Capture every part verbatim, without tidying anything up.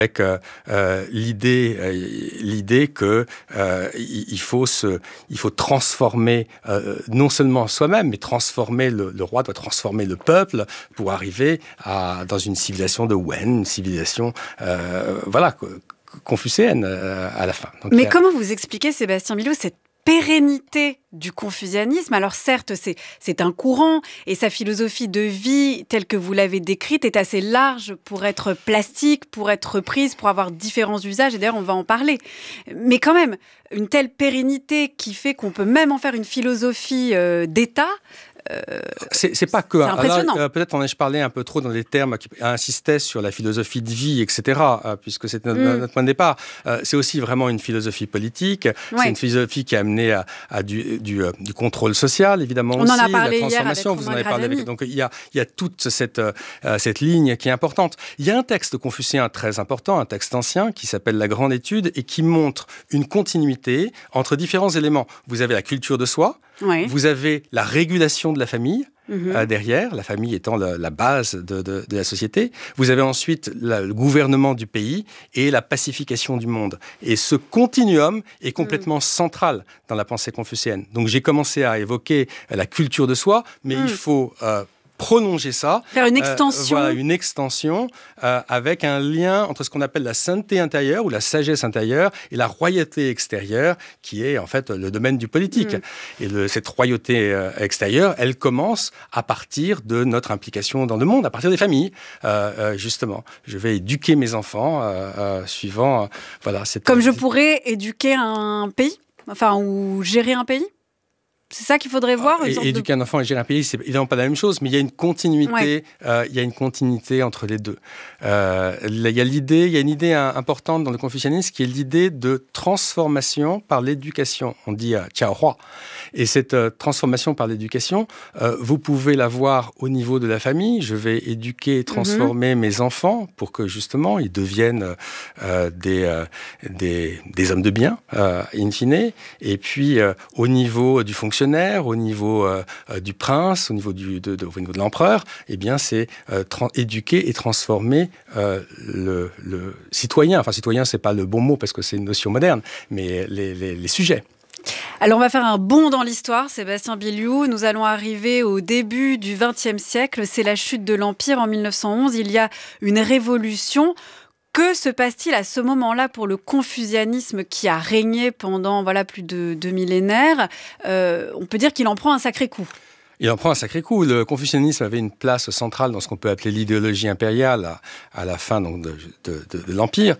avec euh, euh, l'idée, euh, l'idée que euh, il faut se, il faut transformer euh, non seulement soi-même, mais transformer le, le roi doit transformer le peuple pour arriver à dans une civilisation de Wen, une civilisation, euh, voilà, confucéenne euh, à la fin. Donc, mais a... comment vous expliquez, Sébastien Billoux, cette pérennité du confucianisme? Alors certes, c'est, c'est un courant et sa philosophie de vie, telle que vous l'avez décrite, est assez large pour être plastique, pour être reprise, pour avoir différents usages, et d'ailleurs on va en parler. Mais quand même, une telle pérennité qui fait qu'on peut même en faire une philosophie euh, d'État, Euh, c'est, c'est pas que. C'est impressionnant. Alors, euh, peut-être en ai-je parlé un peu trop dans des termes qui insistaient sur la philosophie de vie, et cetera, euh, puisque c'est notre, mm. notre point de départ. Euh, c'est aussi vraiment une philosophie politique. Ouais. C'est une philosophie qui a amené à, à du, du, euh, du contrôle social, évidemment. On aussi, en a parlé la transformation. Hier avec vous en avez parlé avec. Donc il y a, il y a toute cette, euh, cette ligne qui est importante. Il y a un texte confucéen très important, un texte ancien qui s'appelle La Grande Étude et qui montre une continuité entre différents éléments. Vous avez la culture de soi. Ouais. Vous avez la régulation de la famille mmh. euh, derrière, la famille étant la, la base de, de, de la société. Vous avez ensuite la, le gouvernement du pays et la pacification du monde. Et ce continuum est complètement mmh. central dans la pensée confucéenne. Donc j'ai commencé à évoquer la culture de soi, mais mmh. il faut... Euh, prolonger ça. Faire une extension. Euh, voilà, une extension euh, avec un lien entre ce qu'on appelle la sainteté intérieure ou la sagesse intérieure et la royauté extérieure qui est en fait le domaine du politique. Mmh. Et le, cette royauté euh, extérieure, elle commence à partir de notre implication dans le monde, à partir des familles. Euh, euh, justement, je vais éduquer mes enfants euh, euh, suivant... Euh, voilà, cette, Comme je pourrais éduquer un pays, enfin, ou gérer un pays. C'est ça qu'il faudrait voir. Et, éduquer de... un enfant et gérer un pays, c'est évidemment pas la même chose, mais il y a une continuité. Ouais. Euh, il y a une continuité entre les deux. Euh, il y a l'idée, il y a une idée importante dans le confucianisme qui est l'idée de transformation par l'éducation. On dit euh, Tia Hua. Et cette euh, transformation par l'éducation, euh, vous pouvez la voir au niveau de la famille. Je vais éduquer et transformer mm-hmm. mes enfants pour que justement ils deviennent euh, des, euh, des des hommes de bien, euh, in fine. Et puis euh, au niveau du fonctionnement, au niveau euh, du prince, au niveau, du, de, de, au niveau de l'empereur, eh bien, c'est euh, tra- éduquer et transformer euh, le, le citoyen. Enfin, citoyen, c'est pas le bon mot parce que c'est une notion moderne, mais les, les, les sujets. Alors, on va faire un bond dans l'histoire, Sébastien Billoux. Nous allons arriver au début du vingtième siècle. C'est la chute de l'Empire en mille neuf cent onze. Il y a une révolution. Que se passe-t-il à ce moment-là pour le confucianisme qui a régné pendant voilà, plus de deux millénaires? euh, On peut dire qu'il en prend un sacré coup. Il en prend un sacré coup. Le confucianisme avait une place centrale dans ce qu'on peut appeler l'idéologie impériale à, à la fin donc, de, de, de, de l'Empire.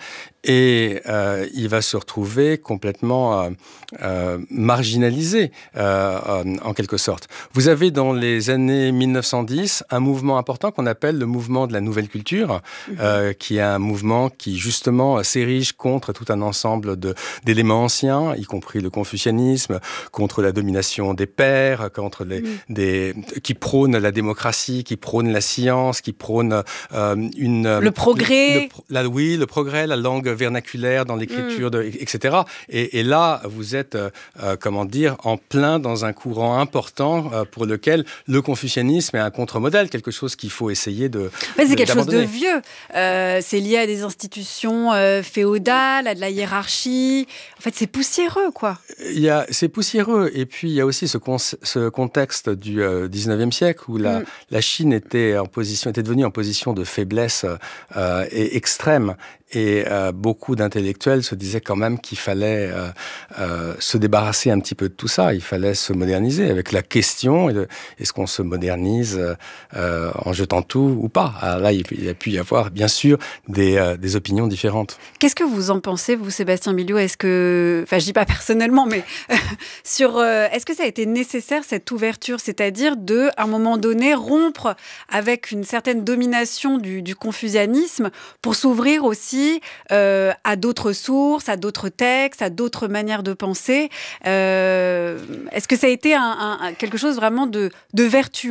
Et euh, il va se retrouver complètement euh, euh, marginalisé, euh, euh, en quelque sorte. Vous avez dans les années mille neuf cent dix un mouvement important qu'on appelle le mouvement de la nouvelle culture, mmh. euh, qui est un mouvement qui justement s'érige contre tout un ensemble de, d'éléments anciens, y compris le confucianisme, contre la domination des pairs, contre les, mmh. des, qui prône la démocratie, qui prône la science, qui prône euh, une... Le progrès. Le, la, oui, le progrès, la langue vernaculaire dans l'écriture, mmh. de, et cetera. Et, et là, vous êtes, euh, comment dire, en plein dans un courant important euh, pour lequel le confucianisme est un contre-modèle, quelque chose qu'il faut essayer de Mais c'est de, quelque chose de vieux. Euh, c'est lié à des institutions euh, féodales, à de la hiérarchie. En fait, c'est poussiéreux, quoi. Il y a, c'est poussiéreux. Et puis, il y a aussi ce, con, ce contexte du euh, dix-neuvième siècle où la, mmh. la Chine était, en position, était devenue en position de faiblesse euh, et extrême. Et euh, beaucoup d'intellectuels se disaient quand même qu'il fallait euh, euh, se débarrasser un petit peu de tout ça. Il fallait se moderniser avec la question de, est-ce qu'on se modernise euh, en jetant tout ou pas. Alors là, il, il a pu y avoir, bien sûr, des, euh, des opinions différentes. Qu'est-ce que vous en pensez, vous, Sébastien Billoux? Est-ce que, enfin, je dis pas personnellement, mais euh, sur, euh, est-ce que ça a été nécessaire cette ouverture, c'est-à-dire de, à un moment donné, rompre avec une certaine domination du, du confucianisme pour s'ouvrir aussi Euh, à d'autres sources, à d'autres textes, à d'autres manières de penser. Euh, est-ce que ça a été un, un, quelque chose vraiment de, de vertueux ?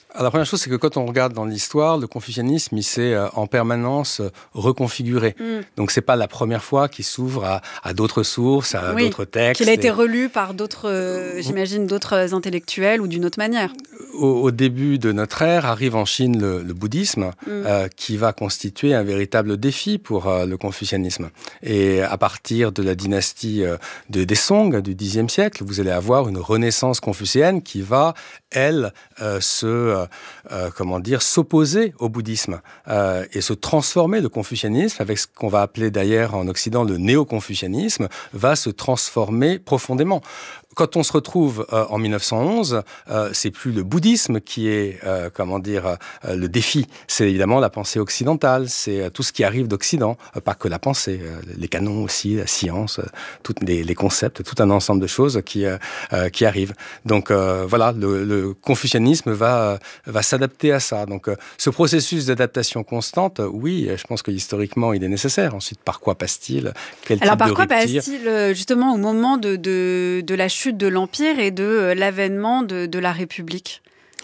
Alors, la première chose, c'est que quand on regarde dans l'histoire, le confucianisme, il s'est euh, en permanence euh, reconfiguré. Mm. Donc, c'est pas la première fois qu'il s'ouvre à, à d'autres sources, à oui, d'autres textes. Qu'il a été et... relu par d'autres, euh, j'imagine, d'autres intellectuels ou d'une autre manière. Au, au début de notre ère, arrive en Chine le, le bouddhisme, mm. euh, qui va constituer un véritable défi pour euh, le confucianisme. Et à partir de la dynastie euh, de, des Song du dixième siècle, vous allez avoir une renaissance confucéenne qui va, elle, euh, se... Euh, Euh, comment dire, s'opposer au bouddhisme euh, et se transformer. Le confucianisme, avec ce qu'on va appeler d'ailleurs en Occident le néo-confucianisme, va se transformer profondément. Quand on se retrouve euh, en mille neuf cent onze, euh, c'est plus le bouddhisme qui est, euh, comment dire, euh, le défi. C'est évidemment la pensée occidentale, c'est euh, tout ce qui arrive d'Occident, euh, pas que la pensée, euh, les canons aussi, la science, euh, tous les, les concepts, tout un ensemble de choses qui euh, euh, qui arrivent. Donc euh, voilà, le, le confucianisme va euh, va s'adapter à ça. Donc euh, ce processus d'adaptation constante, euh, oui, je pense que historiquement il est nécessaire. Ensuite, par quoi passe-t-il? Quel Alors type par de quoi rupture? passe-t-il justement au moment de de, de la chute de l'Empire et de euh, l'avènement de, de la République?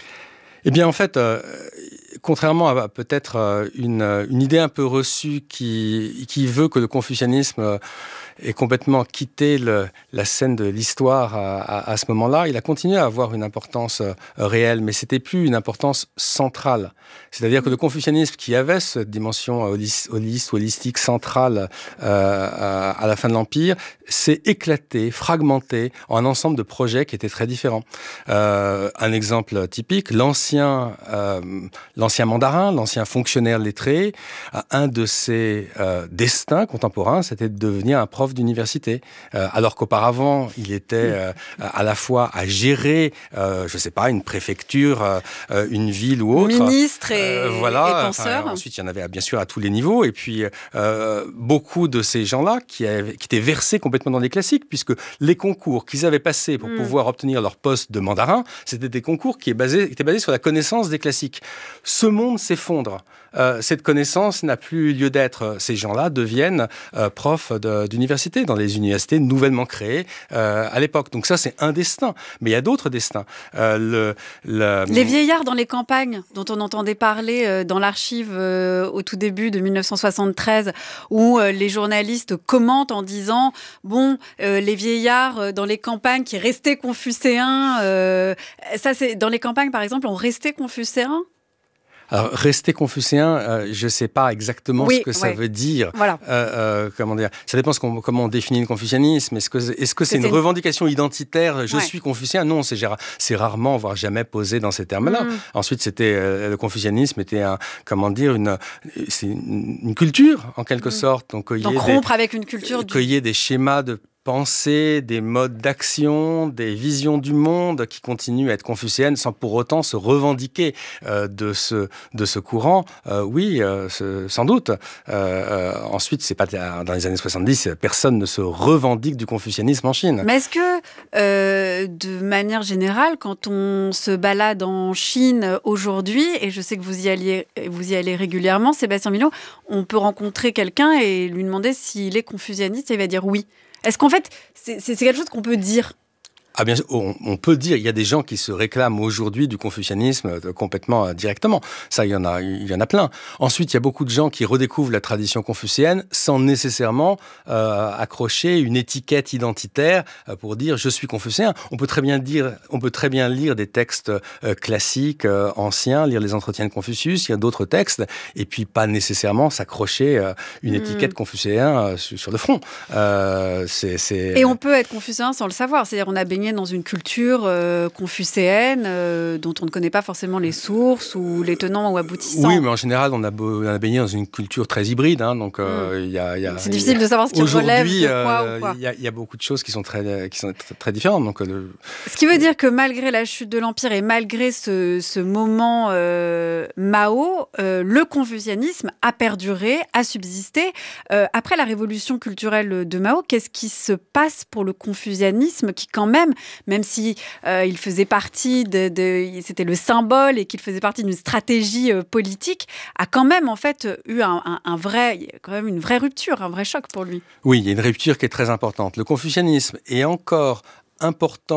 Eh bien, en fait, euh, contrairement à peut-être euh, une, une idée un peu reçue qui, qui veut que le confucianisme euh, ait complètement quitté le, la scène de l'histoire à, à, à ce moment-là, il a continué à avoir une importance euh, réelle, mais c'était plus une importance centrale. C'est-à-dire que le confucianisme, qui avait cette dimension holiste, holiste holistique centrale euh, à la fin de l'Empire, s'est éclaté, fragmenté en un ensemble de projets qui étaient très différents. Euh, un exemple typique, l'ancien, euh, l'ancien mandarin, l'ancien fonctionnaire lettré, un de ses euh, destins contemporains, c'était de devenir un prof d'université. Euh, alors qu'auparavant, il était euh, à la fois à gérer, euh, je ne sais pas, une préfecture, euh, une ville ou autre. Ministre et, euh, voilà. et penseur. Enfin, ensuite, il y en avait bien sûr à tous les niveaux. Et puis, euh, beaucoup de ces gens-là qui, avaient, qui étaient versés complètement dans les classiques, puisque les concours qu'ils avaient passés pour mm. pouvoir obtenir leur poste de mandarin, c'était des concours qui étaient basés sur la connaissance des classiques. Ce monde s'effondre. Euh, cette connaissance n'a plus lieu d'être. Ces gens-là deviennent euh, profs de, d'université dans les universités nouvellement créées euh, à l'époque. Donc ça, c'est un destin. Mais il y a d'autres destins. Euh, le, le... Les vieillards dans les campagnes, dont on entendait parler euh, dans l'archive euh, au tout début de mille neuf cent soixante-treize, où euh, les journalistes commentent en disant « Bon, euh, les vieillards euh, dans les campagnes qui restaient confucéens, euh, ça c'est dans les campagnes par exemple, ont resté confucéens ?» Alors, rester confucéen, euh, je ne sais pas exactement oui, ce que ça ouais. veut dire. Voilà. Euh, euh, comment dire ? Ça dépend ce qu'on, comment on définit le confucianisme. Est-ce que, est-ce que c'est, c'est une, une revendication identitaire ? Je ouais. suis confucéen ? Non, c'est, c'est rarement, voire jamais posé dans ces termes-là. Mmh. Ensuite, c'était euh, le confucianisme était un, comment dire, une, c'est une, une culture en quelque mmh. sorte. Donc, Donc rompre des, avec une culture. Du... Qu'il y ait des schémas de pensées, des modes d'action, des visions du monde qui continuent à être confucéennes sans pour autant se revendiquer euh, de ce de ce courant. Euh, oui, euh, ce, sans doute. Euh, euh, ensuite, c'est pas dans les années soixante-dix, personne ne se revendique du confucianisme en Chine. Mais est-ce que, euh, de manière générale, quand on se balade en Chine aujourd'hui, et je sais que vous y alliez, vous y allez régulièrement, Sébastien Milot, on peut rencontrer quelqu'un et lui demander s'il est confucianiste et il va dire oui. Est-ce qu'en fait, c'est, c'est quelque chose qu'on peut dire ? Ah bien sûr, on, on peut dire, il y a des gens qui se réclament aujourd'hui du confucianisme euh, complètement euh, directement. Ça, il y en a, il y en a plein. Ensuite, il y a beaucoup de gens qui redécouvrent la tradition confucéenne sans nécessairement euh, accrocher une étiquette identitaire euh, pour dire je suis confucéen. On peut très bien dire, on peut très bien lire des textes euh, classiques, euh, anciens, lire les Entretiens de Confucius, il y a d'autres textes, et puis pas nécessairement s'accrocher euh, une mmh. étiquette confucéen euh, sur, sur le front. Euh, c'est, c'est... Et on peut être confucéen sans le savoir. C'est-à-dire, on a baigné dans une culture euh, confucéenne euh, dont on ne connaît pas forcément les sources ou les tenants ou aboutissants. Oui, mais en général, on a, beau, on a baigné dans une culture très hybride. Hein, donc, euh, mmh. y a, y a, c'est difficile y a, de savoir ce qui relève de quoi euh, ou quoi. Il y, y a beaucoup de choses qui sont très, qui sont très, très différentes. Donc, euh, le... Ce qui veut dire que malgré la chute de l'Empire et malgré ce, ce moment euh, Mao, euh, le confucianisme a perduré, a subsisté. Euh, après la révolution culturelle de Mao, qu'est-ce qui se passe pour le confucianisme qui quand même, même si euh, il faisait partie de, de, c'était le symbole et qu'il faisait partie d'une stratégie euh, politique, a quand même en fait eu un, un, un vrai, quand même une vraie rupture, un vrai choc pour lui. Oui, il y a une rupture qui est très importante. Le confucianisme est encore important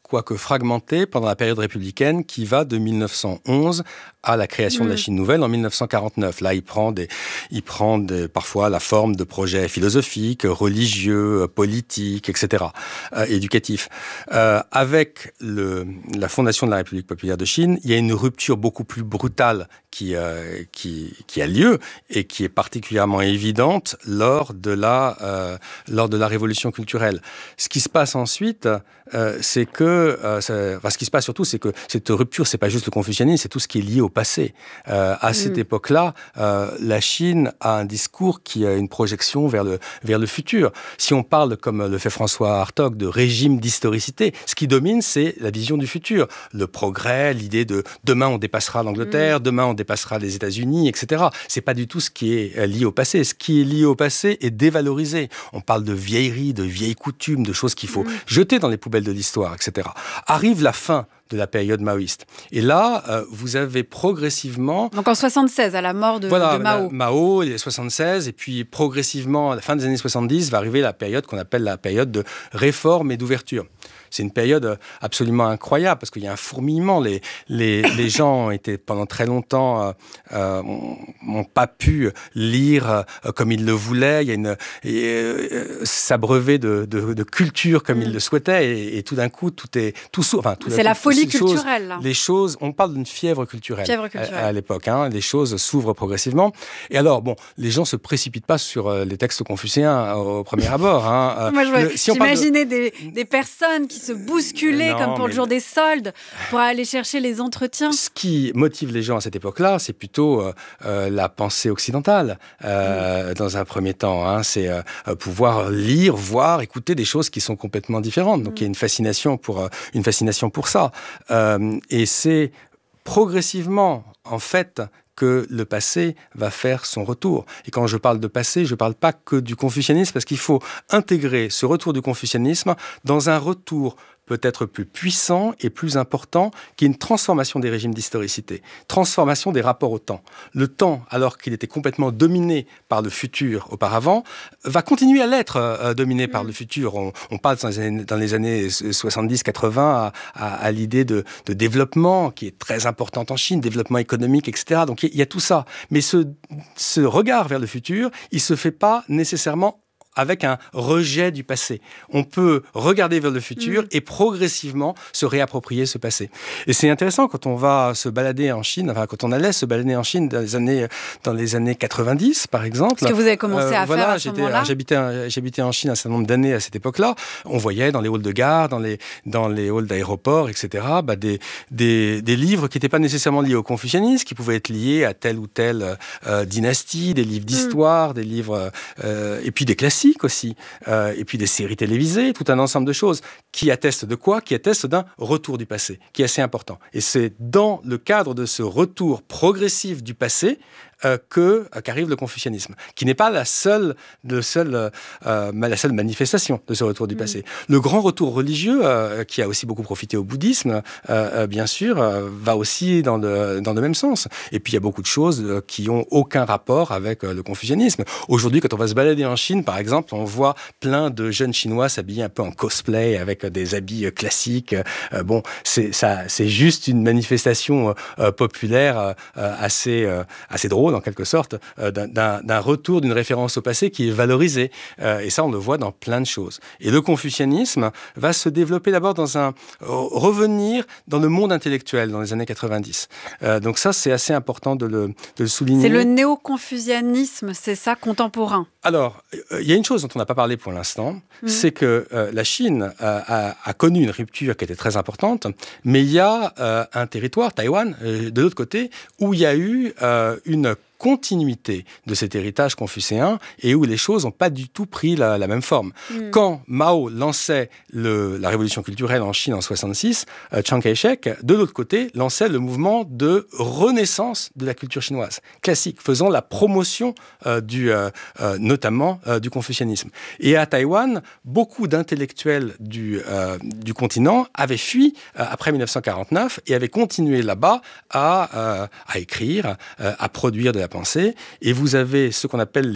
quoique fragmenté, pendant la période républicaine qui va de mille neuf cent onze à la création mmh. de la Chine nouvelle en mille neuf cent quarante-neuf. Là, il prend, des, il prend des, parfois la forme de projets philosophiques, religieux, politiques, et cetera, euh, éducatifs. Euh, avec le, la fondation de la République populaire de Chine, il y a une rupture beaucoup plus brutale qui, euh, qui, qui a lieu et qui est particulièrement évidente lors de la, euh, lors de la révolution culturelle. Ce qui se passe ensuite, euh, c'est que, euh, ça, enfin, ce qui se passe surtout, c'est que cette rupture, c'est pas juste le confucianisme, c'est tout ce qui est lié au passé. Euh, à mmh. cette époque-là, euh, la Chine a un discours qui a une projection vers le, vers le futur. Si on parle, comme le fait François Hartog, de régime d'historicité, ce qui domine, c'est la vision du futur. Le progrès, l'idée de demain on dépassera l'Angleterre, mmh. demain on dépassera les États-Unis, et cetera. C'est pas du tout ce qui est lié au passé. Ce qui est lié au passé est dévalorisé. On parle de vieilleries, de vieilles coutumes, de choses qu'il faut mmh. jeter dans les poubelles de l'histoire, et cetera. Arrive la fin de la période maoïste. Et là, euh, vous avez progressivement... Donc en soixante-seize, à la mort de, voilà, de Mao. La, Mao, les soixante-seize, et puis progressivement, à la fin des années soixante-dix, va arriver la période qu'on appelle la période de réforme et d'ouverture. C'est une période absolument incroyable parce qu'il y a un fourmillement. Les, les, les gens étaient pendant très longtemps euh, n'ont pas pu lire euh, comme ils le voulaient. Il y a une et, euh, s'abreuver de, de, de culture comme mmh. ils le souhaitaient et, et tout d'un coup tout est tout enfin tout c'est la coup, folie choses, culturelle. Là. Les choses, on parle d'une fièvre culturelle, fièvre culturelle. À, à l'époque. Hein, les choses s'ouvrent progressivement. Et alors bon, les gens se précipitent pas sur euh, les textes confucéens au premier abord. Hein. Moi, je vois, le, si j'imaginais de... des, des personnes qui se bousculaient non, comme pour le jour des soldes pour aller chercher les entretiens. Ce qui motive les gens à cette époque-là, c'est plutôt euh, euh, la pensée occidentale euh, mmh. dans un premier temps. Hein, c'est euh, pouvoir lire, voir, écouter des choses qui sont complètement différentes. Donc mmh. il y a une fascination pour euh, une fascination pour ça. Euh, et c'est progressivement, en fait, que le passé va faire son retour. Et quand je parle de passé, je ne parle pas que du confucianisme, parce qu'il faut intégrer ce retour du confucianisme dans un retour peut-être plus puissant et plus important, qui est une transformation des régimes d'historicité, transformation des rapports au temps. Le temps, alors qu'il était complètement dominé par le futur auparavant, va continuer à l'être euh, dominé mmh. par le futur. On, on parle dans les années, dans les années soixante-dix quatre-vingts à, à, à l'idée de, de développement qui est très importante en Chine, développement économique, et cetera. Donc il y, y a tout ça. Mais ce, ce regard vers le futur, il ne se fait pas nécessairement avec un rejet du passé. On peut regarder vers le futur mmh. et progressivement se réapproprier ce passé. Et c'est intéressant quand on va se balader en Chine, enfin quand on allait se balader en Chine dans les années, dans les années quatre-vingt-dix, par exemple. Ce que vous avez commencé euh, à voilà, faire à ce moment-là. J'habitais, j'habitais en Chine un certain nombre d'années à cette époque-là. On voyait dans les halls de gare, dans les, dans les halls d'aéroport, et cetera, bah des, des, des livres qui n'étaient pas nécessairement liés au confucianisme, qui pouvaient être liés à telle ou telle euh, dynastie, des livres d'histoire, mmh. des livres, euh, et puis des classiques aussi, euh, et puis des séries télévisées, tout un ensemble de choses qui attestent de quoi ? Qui attestent d'un retour du passé, qui est assez important. Et c'est dans le cadre de ce retour progressif du passé euh, que euh, qu'arrive le confucianisme, qui n'est pas la seule, le seul, euh, la seule manifestation de ce retour du mmh. passé. Le grand retour religieux, euh, qui a aussi beaucoup profité au bouddhisme, euh, euh, bien sûr, euh, va aussi dans le, dans le même sens. Et puis il y a beaucoup de choses euh, qui n'ont aucun rapport avec euh, le confucianisme. Aujourd'hui, quand on va se balader en Chine, par exemple, on voit plein de jeunes Chinois s'habiller un peu en cosplay avec des habits euh, classiques. Euh, bon, c'est, ça, c'est juste une manifestation euh, populaire euh, assez, euh, assez drôle, en quelque sorte, euh, d'un, d'un retour d'une référence au passé qui est valorisée. Euh, et ça, on le voit dans plein de choses. Et le confucianisme va se développer d'abord dans un... Euh, revenir dans le monde intellectuel dans les années quatre-vingt-dix. Euh, donc ça, c'est assez important de le, de le souligner. C'est le néo-confucianisme, c'est ça, contemporain. Alors, il euh, y a une chose dont on n'a pas parlé pour l'instant, mmh. c'est que euh, la Chine euh, a, a connu une rupture qui était très importante, mais il y a euh, un territoire, Taïwan, euh, de l'autre côté, où il y a eu euh, une continuité de cet héritage confucéen et où les choses n'ont pas du tout pris la, la même forme. Mm. Quand Mao lançait le, la révolution culturelle en Chine en soixante-six, euh, Chiang Kai-shek, de l'autre côté, lançait le mouvement de renaissance de la culture chinoise, classique, faisant la promotion euh, du, euh, euh, notamment euh, du confucianisme. Et à Taïwan, beaucoup d'intellectuels du, euh, du continent avaient fui euh, après dix-neuf cent quarante-neuf et avaient continué là-bas à, euh, à écrire, euh, à produire de la pensée, et vous avez ce qu'on appelle les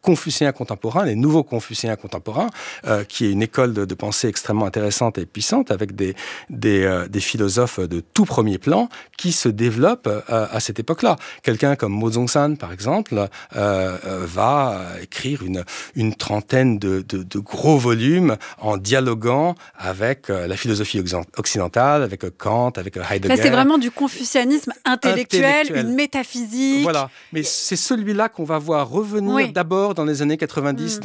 confucéens contemporains, les nouveaux confucéens contemporains, euh, qui est une école de, de pensée extrêmement intéressante et puissante, avec des, des, euh, des philosophes de tout premier plan qui se développent euh, à cette époque-là. Quelqu'un comme Mo Zongsan, par exemple, euh, euh, va écrire une, une trentaine de, de, de gros volumes en dialoguant avec euh, la philosophie occidentale, avec euh, Kant, avec euh, Heidegger. Là, c'est vraiment du confucianisme intellectuel, intellectuel. Une métaphysique. Voilà, mais c'est celui-là qu'on va voir revenir oui. d'abord dans les années quatre-vingt-dix, mmh.